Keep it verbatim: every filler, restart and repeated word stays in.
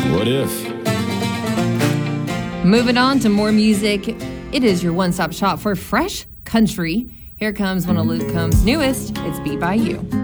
What if? Moving on to more music. It is your one-stop shop for fresh country. Here comes one of Luke Combs' newest. It's Beat by You.